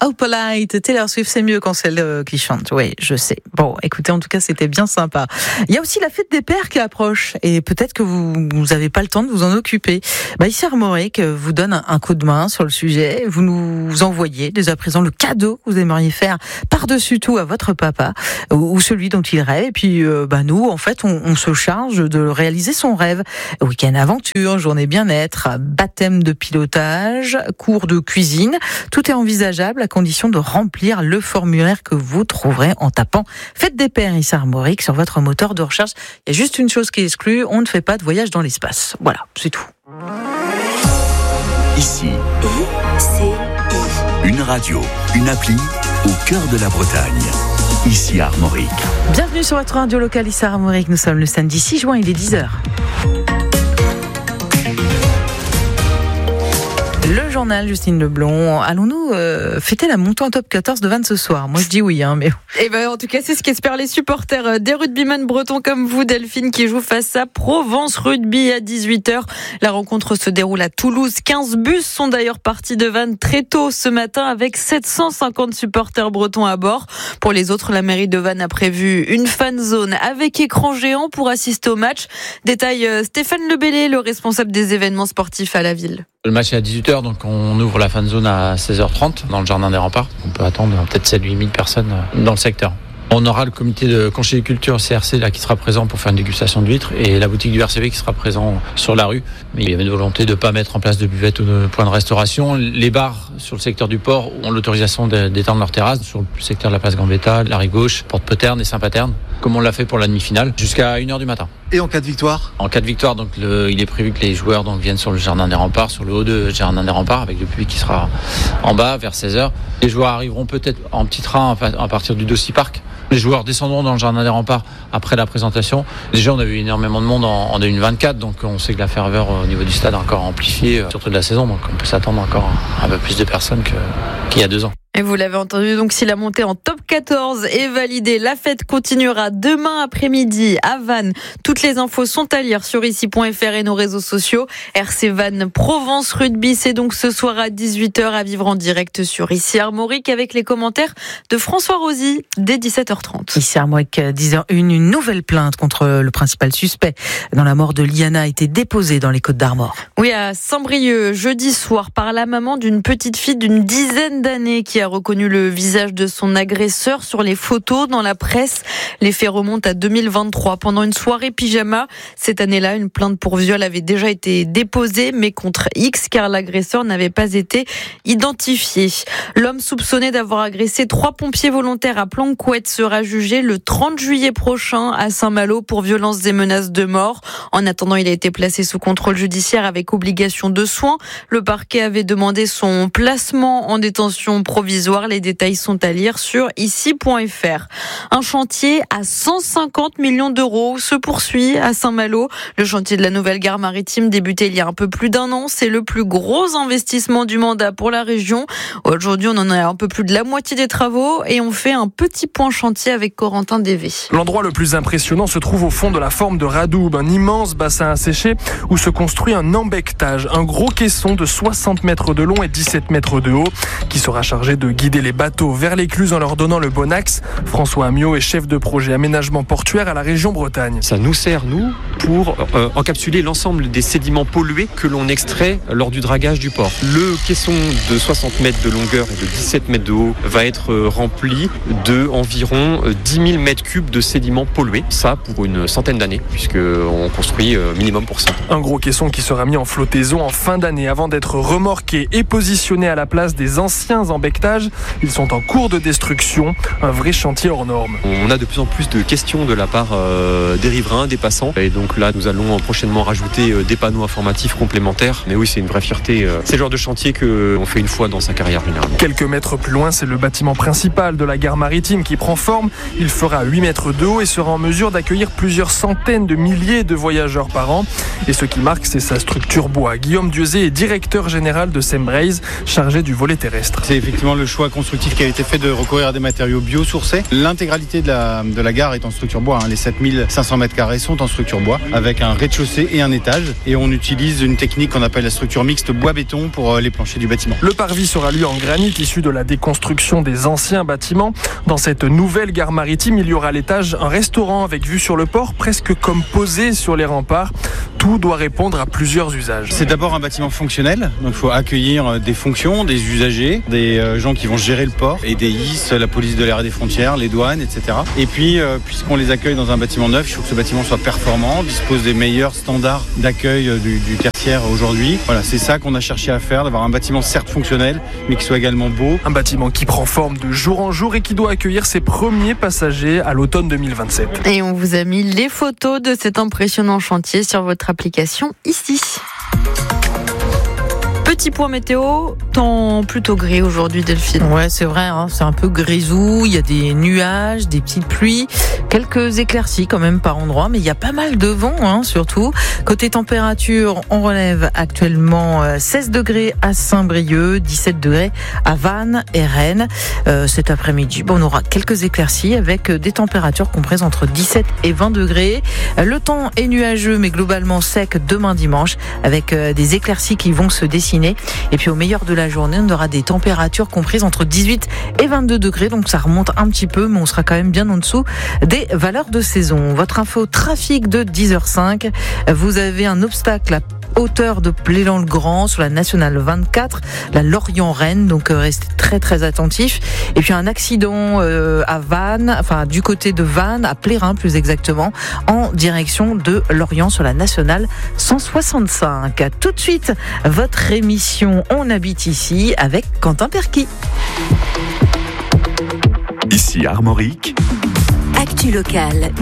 Oh Polite, Taylor Swift, c'est mieux quand c'est elle qui chante. Oui, je sais. Bon, écoutez, en tout cas, c'était bien sympa. Il y a aussi la fête des pères qui approche et peut-être que vous n'avez pas le temps de vous en occuper. Ici Armorique vous donne un coup de main sur le sujet. Vous nous envoyez dès à présent le cadeau que vous aimeriez faire par-dessus tout à votre papa ou celui dont il rêve. Et puis, nous, en fait, on se charge de réaliser son rêve. Week-end aventure, journée bien-être, baptême de pilotage, cours de cuisine. Tout est envisageable à condition de remplir le formulaire que vous trouverez en tapant Fête des Pères ici Armorique sur votre moteur de recherche. Il y a juste une chose qui est exclue, on ne fait pas de voyage dans l'espace. Voilà, c'est tout. Ici, une radio, une appli au cœur de la Bretagne. Ici Armorique. Bienvenue sur votre radio locale ici Armorique. Nous sommes le samedi 6 juin, il est 10h. Le journal, Justine Leblond. Allons-nous fêter la montée en top 14 de Vannes ce soir? Moi, je dis oui, mais... En tout cas, c'est ce qu'espèrent les supporters des rugbymen bretons comme vous, Delphine, qui joue face à Provence Rugby à 18h. La rencontre se déroule à Toulouse. 15 bus sont d'ailleurs partis de Vannes très tôt ce matin avec 750 supporters bretons à bord. Pour les autres, la mairie de Vannes a prévu une fan zone avec écran géant pour assister au match. Détaille Stéphane Lebellé, le responsable des événements sportifs à la ville. Le match est à 18h, donc on ouvre la fan zone à 16h30 dans le jardin des remparts. On peut attendre peut-être 7-8 000 personnes dans le secteur. On aura le comité de conchyliculture CRC là, qui sera présent pour faire une dégustation d'huîtres et la boutique du RCV qui sera présent sur la rue. Mais il y avait une volonté de ne pas mettre en place de buvette ou de point de restauration. Les bars sur le secteur du port ont l'autorisation d'étendre leurs terrasses sur le secteur de la place Gambetta, la Rive-Gauche, Porte-Poterne et Saint-Paterne, comme on l'a fait pour la demi-finale, jusqu'à 1h du matin. Et en cas de victoire ? En cas de victoire, donc il est prévu que les joueurs viennent sur le jardin des remparts, sur le haut de jardin des remparts, avec le public qui sera en bas vers 16h. Les joueurs arriveront peut-être en petit train à partir du Dossy Park. Les joueurs descendront dans le jardin des remparts après la présentation. Déjà, on a eu énormément de monde en 2024, donc on sait que la ferveur au niveau du stade est encore amplifiée, surtout de la saison, donc on peut s'attendre encore à un peu plus de personnes qu'il y a 2 ans. Et vous l'avez entendu, donc si la montée en top 14 est validée, la fête continuera demain après-midi à Vannes. Toutes les infos sont à lire sur ici.fr et nos réseaux sociaux. RC Vannes Provence Rugby, c'est donc ce soir à 18h à vivre en direct sur Ici Armorique avec les commentaires de François Rosy dès 17h30. Ici Armorique, 10h01, une nouvelle plainte contre le principal suspect dans la mort de Liana a été déposée dans les Côtes-d'Armor. Oui, à Saint-Brieuc, jeudi soir, par la maman d'une petite fille d'une dizaine d'années qui a reconnu le visage de son agresseur sur les photos dans la presse. Les faits remontent à 2023. Pendant une soirée pyjama, cette année-là, une plainte pour viol avait déjà été déposée, mais contre X, car l'agresseur n'avait pas été identifié. L'homme soupçonné d'avoir agressé 3 pompiers volontaires à Planquette sera jugé le 30 juillet prochain à Saint-Malo pour violences et menaces de mort. En attendant, il a été placé sous contrôle judiciaire avec obligation de soins. Le parquet avait demandé son placement en détention provisoire. Les détails sont à lire sur ici.fr. Un chantier à 150 millions d'euros se poursuit à Saint-Malo. Le chantier de la nouvelle gare maritime débuté il y a un peu plus d'1 an. C'est le plus gros investissement du mandat pour la région. Aujourd'hui, on en a un peu plus de la moitié des travaux et on fait un petit point chantier avec Corentin Dévé. L'endroit le plus impressionnant se trouve au fond de la forme de Radoub, un immense bassin asséché où se construit un embectage, un gros caisson de 60 mètres de long et 17 mètres de haut qui sera chargé de guider les bateaux vers l'écluse en leur donnant le bon axe. François Amiot est chef de projet aménagement portuaire à la région Bretagne. Ça nous sert, nous, pour encapsuler l'ensemble des sédiments pollués que l'on extrait lors du dragage du port. Le caisson de 60 mètres de longueur et de 17 mètres de haut va être rempli de environ 10 000 mètres cubes de sédiments pollués. Ça pour une centaine d'années, puisqu'on construit minimum pour ça. Un gros caisson qui sera mis en flottaison en fin d'année avant d'être remorqué et positionné à la place des anciens embectages. Ils sont en cours de destruction, un vrai chantier hors norme. On a de plus en plus de questions de la part des riverains, des passants. Et donc là, nous allons prochainement rajouter des panneaux informatifs complémentaires. Mais oui, c'est une vraie fierté. C'est le genre de chantier qu'on fait une fois dans sa carrière généralement. Quelques mètres plus loin, c'est le bâtiment principal de la gare maritime qui prend forme. Il fera 8 mètres de haut et sera en mesure d'accueillir plusieurs centaines de milliers de voyageurs par an. Et ce qui marque, c'est sa structure bois. Guillaume Dieuze est directeur général de Sembraze, chargé du volet terrestre. C'est effectivement le choix constructif qui a été fait de recourir à des matériaux biosourcés. L'intégralité de la gare est en structure bois. Les 7500 mètres carrés sont en structure bois avec un rez-de-chaussée et un étage. Et on utilise une technique qu'on appelle la structure mixte bois-béton pour les planchers du bâtiment. Le parvis sera lui en granit issu de la déconstruction des anciens bâtiments. Dans cette nouvelle gare maritime, il y aura à l'étage un restaurant avec vue sur le port, presque comme posé sur les remparts. Tout doit répondre à plusieurs usages. C'est d'abord un bâtiment fonctionnel, donc il faut accueillir des fonctions, des usagers, des gens qui vont gérer le port, et des IS, la police de l'air et des frontières, les douanes, etc. Et puis, puisqu'on les accueille dans un bâtiment neuf, il faut que ce bâtiment soit performant, dispose des meilleurs standards d'accueil du tertiaire aujourd'hui. Voilà, c'est ça qu'on a cherché à faire, d'avoir un bâtiment certes fonctionnel, mais qui soit également beau. Un bâtiment qui prend forme de jour en jour et qui doit accueillir ses premiers passagers à l'automne 2027. Et on vous a mis les photos de cet impressionnant chantier sur votre application ici. Petit point météo, temps plutôt gris aujourd'hui, Delphine. Ouais, c'est vrai, c'est un peu grisou, il y a des nuages, des petites pluies, quelques éclaircies quand même par endroits, mais il y a pas mal de vent surtout. Côté température, on relève actuellement 16 degrés à Saint-Brieuc, 17 degrés à Vannes et Rennes. Cet après-midi, on aura quelques éclaircies avec des températures comprises entre 17 et 20 degrés. Le temps est nuageux mais globalement sec demain dimanche avec des éclaircies qui vont se dessiner. Et puis au meilleur de la journée, on aura des températures comprises entre 18 et 22 degrés. Donc ça remonte un petit peu, mais on sera quand même bien en dessous des valeurs de saison. Votre info trafic de 10h05. Vous avez un obstacle à hauteur de Plélan-le-Grand sur la nationale 24, la Lorient-Rennes, donc restez très très attentifs. Et puis un accident à Vannes, enfin du côté de Vannes, à Plérin plus exactement, en direction de Lorient sur la nationale 165. Tout de suite, votre émission On habite ici avec Quentin Perquis. Ici Armorique. Actu locale.